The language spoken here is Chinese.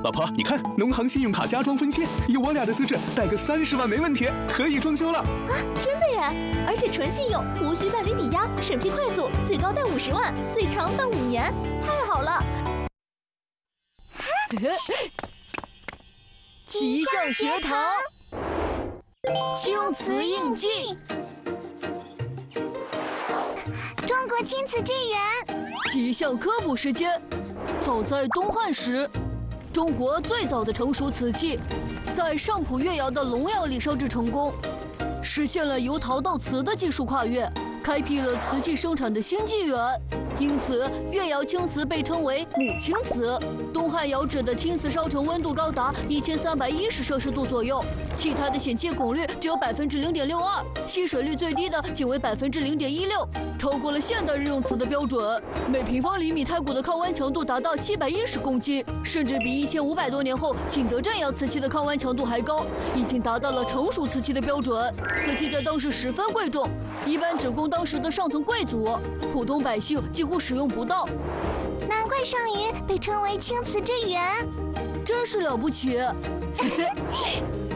老婆，你看，农行信用卡加装分期，以我俩的资质，贷个30万没问题，可以装修了。 啊，真的耶！而且纯信用，无需办理抵押，审批快速，最高贷50万，最长办5年，太好了！ 奇象学堂，青瓷印记， 中国青瓷纪元。 奇象科普时间。早在东汉时，中国最早的成熟瓷器，在上浦越窑的龙窑里烧制成功，实现了由陶到瓷的技术跨越，开辟了瓷器生产的新纪元。因此，越窑青瓷被称为母青瓷。东汉窑址的青瓷烧成温度高达1310摄氏度左右，气态的显气汞率只有0.62%，吸水率最低的仅为0.16%，超过了现代日用瓷的标准。每平方厘米胎骨的抗剜强度达到710公斤，甚至比1500多年后景德镇窑瓷器的抗剜强度还高，已经达到了成熟瓷器的标准。瓷器在当时十分贵重，一般只供当时的上层贵族，普通百姓几乎使用不到。 难怪上虞被称为青瓷之源， 真是了不起。